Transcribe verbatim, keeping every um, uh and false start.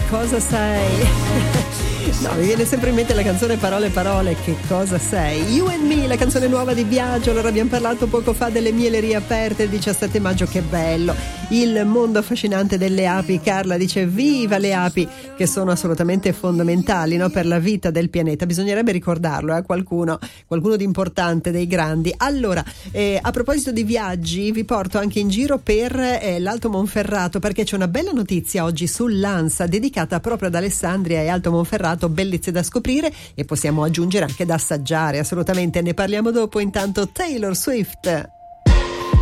cosa sei? No, mi viene sempre in mente la canzone Parole Parole, che cosa sei? You and Me, la canzone nuova di Biagio. Allora, abbiamo parlato poco fa delle mielerie aperte il diciassette maggio, che bello, il mondo affascinante delle api. Carla dice viva le api, che sono assolutamente fondamentali, no, per la vita del pianeta. Bisognerebbe ricordarlo a eh, qualcuno, qualcuno di importante, dei grandi. Allora, eh, a proposito di viaggi, vi porto anche in giro per eh, l'Alto Monferrato, perché c'è una bella notizia oggi sull'ANSA dedicata proprio ad Alessandria e Alto Monferrato, bellezze da scoprire e possiamo aggiungere anche da assaggiare, assolutamente. Ne parliamo dopo. Intanto Taylor Swift.